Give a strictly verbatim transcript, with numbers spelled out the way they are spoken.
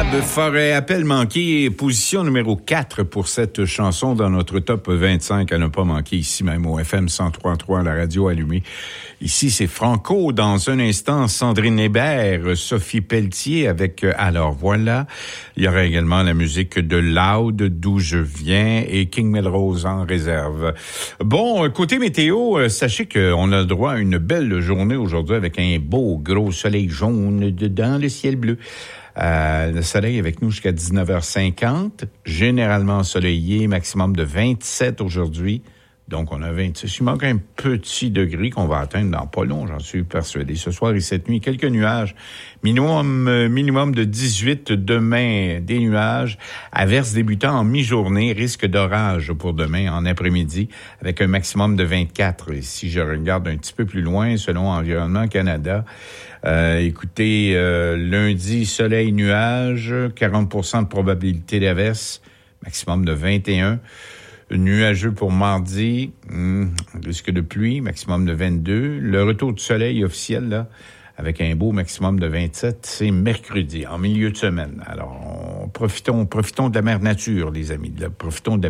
Fab Forêt, appel manqué, position numéro quatre pour cette chanson dans notre top vingt-cinq à ne pas manquer ici même au F M cent trois virgule trois, la radio allumée. Ici, c'est Franco. Dans un instant, Sandrine Hébert, Sophie Pelletier avec euh, Alors voilà. Il y aura également la musique de Loud, D'où je viens, et King Melrose en réserve. Bon, côté météo, sachez qu'on a le droit à une belle journée aujourd'hui avec un beau gros soleil jaune dans le ciel bleu. Euh, le soleil avec nous jusqu'à dix-neuf heures cinquante, généralement ensoleillé, maximum de vingt-sept aujourd'hui. Donc, on a vingt-six. Il manque un petit degré qu'on va atteindre dans pas long, j'en suis persuadé. Ce soir et cette nuit, quelques nuages. Minimum, euh, minimum de dix-huit. Demain, des nuages. Averses débutant en mi-journée. Risque d'orage pour demain, en après-midi, avec un maximum de vingt-quatre. Et si je regarde un petit peu plus loin, selon Environnement Canada, euh, écoutez, euh, lundi, soleil, nuages, quarante pour cent de probabilité d'averse, maximum de vingt et un. Nuageux pour mardi, hum, risque de pluie, maximum de vingt-deux. Le retour du soleil officiel, là, avec un beau maximum de vingt-sept, c'est mercredi, en milieu de semaine. Alors, on, profitons, profitons de la mère nature, les amis. Là, profitons de la